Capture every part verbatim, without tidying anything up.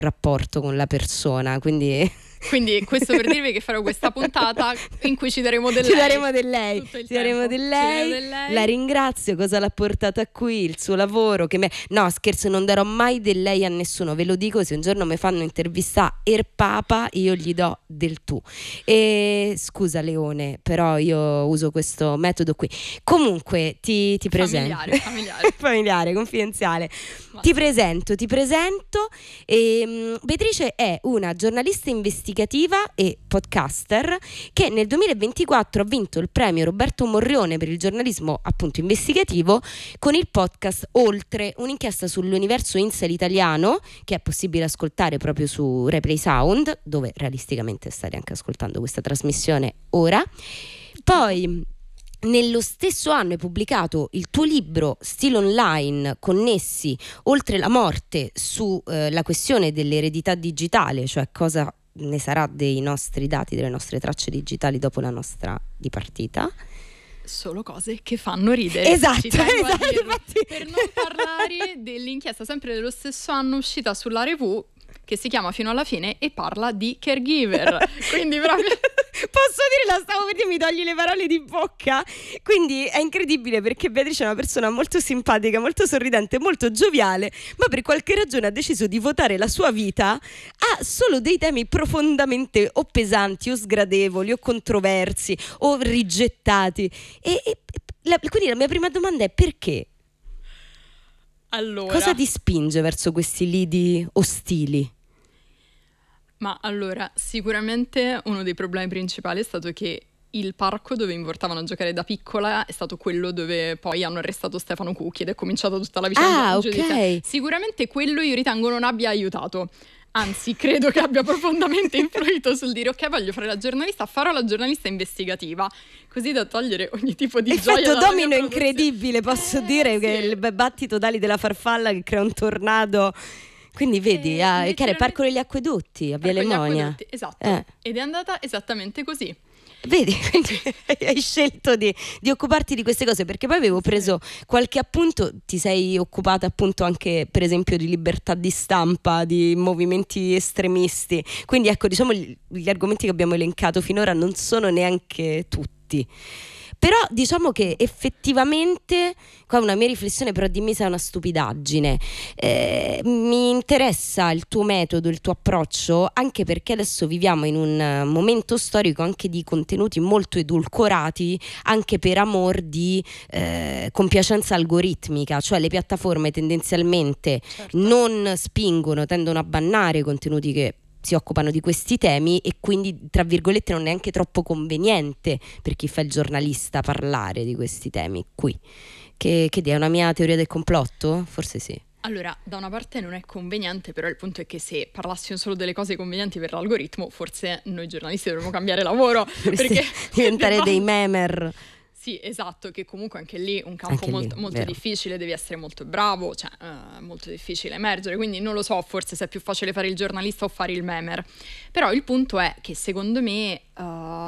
rapporto con la persona, quindi Quindi questo per dirvi che farò questa puntata in cui ci daremo del ci lei. daremo del lei, ci daremo del lei. del lei. La ringrazio, cosa l'ha portata qui, il suo lavoro che me... no scherzo, non darò mai del lei a nessuno, ve lo dico, se un giorno mi fanno intervistare er papa io gli do del tu. E scusa Leone, però io uso questo metodo qui. Comunque ti, ti presento familiare, familiare. familiare, confidenziale. Ma Ti sì. presento, ti presento e, um, Beatrice è una giornalista investigativa e podcaster che nel duemilaventiquattro ha vinto il premio Roberto Morrione per il giornalismo appunto investigativo con il podcast Oltre, un'inchiesta sull'universo incel italiano che è possibile ascoltare proprio su Replay Sound, dove realisticamente state anche ascoltando questa trasmissione ora. Poi nello stesso anno hai pubblicato il tuo libro Stile Online connessi oltre la morte su eh, la questione dell'eredità digitale, cioè cosa ne sarà dei nostri dati, delle nostre tracce digitali dopo la nostra dipartita. Solo cose che fanno ridere. Esatto, Ci tengo a esatto, dirlo. infatti. Per non parlare dell'inchiesta sempre dello stesso anno uscita sulla Revue che si chiama Fino alla fine e parla di caregiver. Quindi proprio posso dire, la stavo per dire, mi togli le parole di bocca. Quindi è incredibile perché Beatrice è una persona molto simpatica, molto sorridente, molto gioviale, ma per qualche ragione ha deciso di votare la sua vita a solo dei temi profondamente o pesanti o sgradevoli o controversi o rigettati. E, e la, quindi la mia prima domanda è: perché? allora Cosa ti spinge verso questi lidi ostili? Ma allora, sicuramente uno dei problemi principali è stato che il parco dove mi portavano a giocare da piccola è stato quello dove poi hanno arrestato Stefano Cucchi ed è cominciata tutta la vicenda Ah, giudiziaria. ok. Sicuramente quello io ritengo non abbia aiutato. Anzi, credo che abbia profondamente influito sul dire ok, voglio fare la giornalista, farò la giornalista investigativa, così da togliere ogni tipo di gioia Effetto dalla domino mia produzione. incredibile, posso Eh, dire sì. che il battito d'ali della farfalla che crea un tornado. Quindi vedi, Eh, ah, che era il letteralmente- Parco degli Acquedotti a Via Parco degli Lemonia. Acquedotti, esatto. Eh. Ed è andata esattamente così. Vedi, quindi hai scelto di, di occuparti di queste cose, perché poi avevo preso qualche appunto, ti sei occupata appunto anche per esempio di libertà di stampa, di movimenti estremisti, quindi ecco, diciamo gli, gli argomenti che abbiamo elencato finora non sono neanche tutti. Però diciamo che effettivamente, qua è una mia riflessione, però dimmi se è una stupidaggine, eh, mi interessa il tuo metodo, il tuo approccio, anche perché adesso viviamo in un momento storico anche di contenuti molto edulcorati, anche per amor di eh, compiacenza algoritmica, cioè le piattaforme tendenzialmente Certo. non spingono, tendono a bannare contenuti che si occupano di questi temi e quindi tra virgolette non è neanche troppo conveniente per chi fa il giornalista parlare di questi temi qui. Che, che è una mia teoria del complotto? Forse sì. Allora, da una parte non è conveniente, però il punto è che se parlassimo solo delle cose convenienti per l'algoritmo, forse noi giornalisti dovremmo cambiare lavoro, perché diventare dei memer. Sì, esatto, che comunque anche lì un campo Anche lì, molto, molto vero. difficile, devi essere molto bravo, cioè è molto difficile emergere, quindi non lo so forse se è più facile fare il giornalista o fare il memer. Però il punto è che secondo me uh,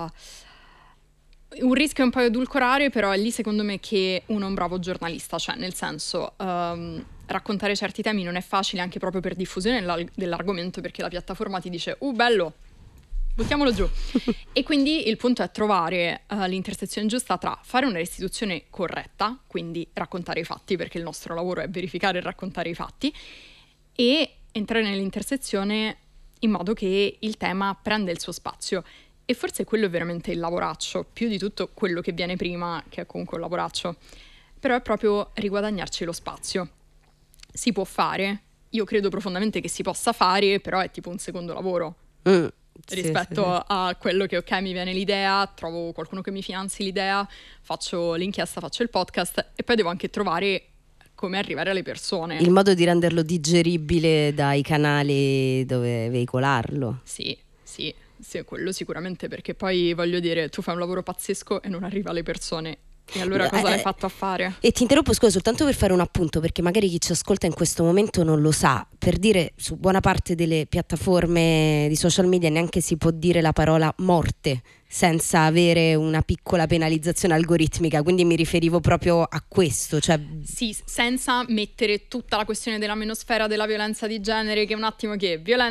un rischio è un po' edulcorare, però è lì secondo me che uno è un bravo giornalista, cioè nel senso um, raccontare certi temi non è facile anche proprio per diffusione dell'ar- dell'argomento, perché la piattaforma ti dice uh bello, buttiamolo giù. E quindi il punto è trovare uh, l'intersezione giusta tra fare una restituzione corretta, quindi raccontare i fatti, perché il nostro lavoro è verificare e raccontare i fatti, e entrare nell'intersezione in modo che il tema prenda il suo spazio. E forse quello è veramente il lavoraccio, più di tutto quello che viene prima, che è comunque un lavoraccio, però è proprio riguadagnarci lo spazio. Si può fare, io credo profondamente che si possa fare, però è tipo un secondo lavoro. Mm. Sì, rispetto sì, sì. a quello che ok mi viene l'idea, trovo qualcuno che mi finanzi l'idea, faccio l'inchiesta, faccio il podcast e poi devo anche trovare come arrivare alle persone. Il modo di renderlo digeribile dai canali dove veicolarlo. Sì, sì, sì, quello sicuramente, perché poi voglio dire, tu fai un lavoro pazzesco e non arriva alle persone. E allora cosa Eh, l'hai fatto a fare? E ti interrompo, scusa, soltanto per fare un appunto, perché magari chi ci ascolta in questo momento non lo sa. Per dire, su buona parte delle piattaforme di social media neanche si può dire la parola morte senza avere una piccola penalizzazione algoritmica, quindi mi riferivo proprio a questo, cioè Sì, senza mettere tutta la questione della menosfera della violenza di genere, che è un attimo che violenza